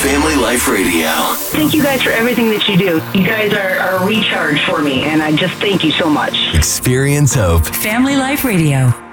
Family Life Radio. Thank you guys for everything that you do. You guys are a recharge for me, and I just thank you so much. Experience hope. Family Life Radio.